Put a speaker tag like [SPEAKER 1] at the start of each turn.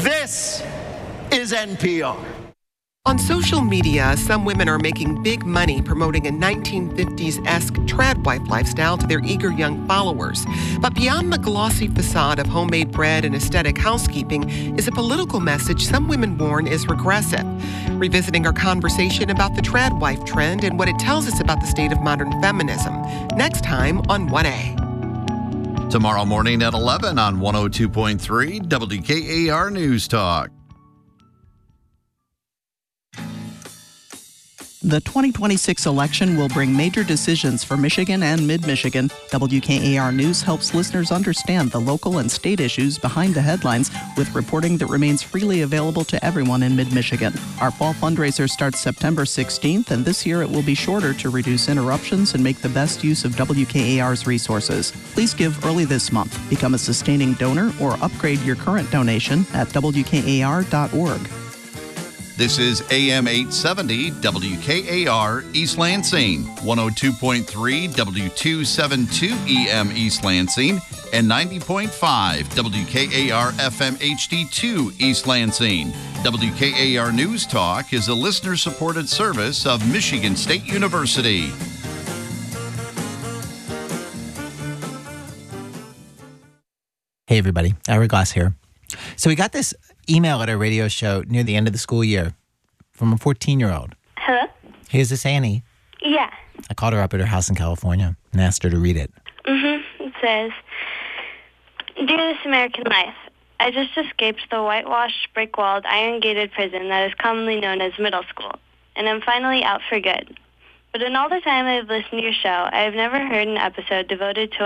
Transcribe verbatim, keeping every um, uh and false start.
[SPEAKER 1] This is N P R.
[SPEAKER 2] On social media, some women are making big money promoting a nineteen fifties-esque trad wife lifestyle to their eager young followers. But beyond the glossy facade of homemade bread and aesthetic housekeeping is a political message some women warn is regressive. Revisiting our conversation about the trad wife trend and what it tells us about the state of modern feminism. Next time on one A.
[SPEAKER 3] Tomorrow morning at eleven on one oh two point three W K A R News Talk.
[SPEAKER 4] The twenty twenty-six election will bring major decisions for Michigan and mid-Michigan. W K A R News helps listeners understand the local and state issues behind the headlines with reporting that remains freely available to everyone in mid-Michigan. Our fall fundraiser starts September sixteenth, and this year it will be shorter to reduce interruptions and make the best use of W K A R's resources. Please give early this month. Become a sustaining donor or upgrade your current donation at W K A R dot org.
[SPEAKER 3] This is A M eight seventy W K A R East Lansing, one oh two point three W two seventy-two E M East Lansing, and ninety point five W K A R F M H D two East Lansing. W K A R News Talk is a listener-supported service of Michigan State University.
[SPEAKER 5] Hey everybody, Ira Glass here. So we got this email at our radio show near the end of the school year from a fourteen-year-old.
[SPEAKER 6] Hello?
[SPEAKER 5] Hey, is this Annie?
[SPEAKER 6] Yeah.
[SPEAKER 5] I called her up at her house in California and asked her to read it.
[SPEAKER 6] Mm-hmm. It says, Dear This American Life, I just escaped the whitewashed, brick-walled, iron-gated prison that is commonly known as middle school, and I'm finally out for good. But in all the time I've listened to your show, I have never heard an episode devoted to